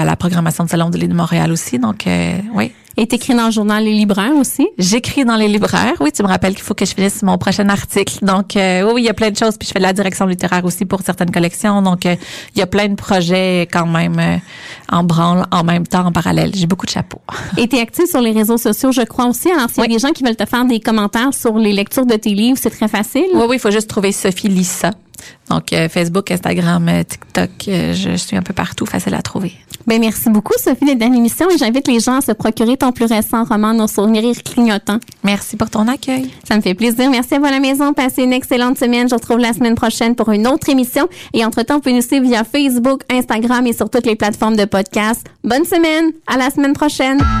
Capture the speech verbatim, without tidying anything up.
à la programmation de Salon du livre de Montréal aussi. Donc, euh, oui. Et t'écris dans le journal Les Libraires aussi? J'écris dans Les Libraires. Oui, tu me rappelles qu'il faut que je finisse mon prochain article. Donc, euh, oui, il y a plein de choses. Puis je fais de la direction littéraire aussi pour certaines collections. Donc, euh, il y a plein de projets quand même euh, en branle, en même temps, en parallèle. J'ai beaucoup de chapeaux. Et t'es active sur les réseaux sociaux, je crois aussi. Alors, s'il y a oui. des gens qui veulent te faire des commentaires sur les lectures de tes livres, c'est très facile. Oui, oui, il faut juste trouver Sophie Lissa. Donc, euh, Facebook, Instagram, euh, TikTok, euh, je suis un peu partout, facile à trouver. Ben merci beaucoup, Sophie, d'être dans l'émission et j'invite les gens à se procurer ton plus récent roman, Nos souvenirs clignotants. Merci pour ton accueil. Ça me fait plaisir. Merci à vous à la maison. Passez une excellente semaine. Je vous retrouve la semaine prochaine pour une autre émission. Et entre-temps, vous pouvez nous suivre via Facebook, Instagram et sur toutes les plateformes de podcast. Bonne semaine. À la semaine prochaine.